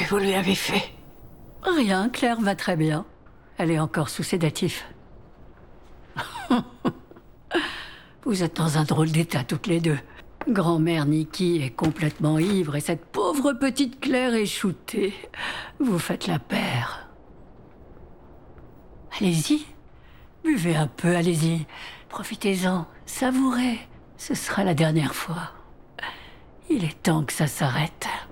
vous lui avez fait? Rien, Claire va très bien. Elle est encore sous sédatif. Vous êtes dans un drôle d'état toutes les deux. Grand-mère Nikki est complètement ivre et cette pauvre petite Claire est shootée. Vous faites la paire. Allez-y. Buvez un peu, allez-y. Profitez-en, savourez. Ce sera la dernière fois. Il est temps que ça s'arrête.